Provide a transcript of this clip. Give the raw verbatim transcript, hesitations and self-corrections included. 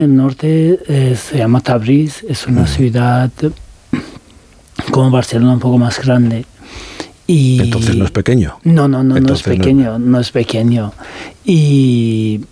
El norte eh, se llama Tabriz, es una mm. ciudad como Barcelona un poco más grande. Y entonces no es pequeño. No, no, no, no es pequeño, no... no es pequeño. Y